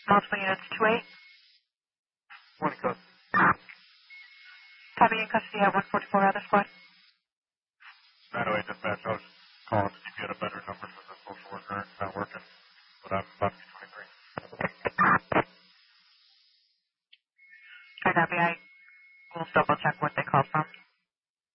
Multiple units, 2-8. 20 code. Copy in custody at 144 other squad. 908 dispatch. I was just calling to see if you had a better number for the social worker. It's not working, but I'm about to be 23. I copy. I will double check what they called from.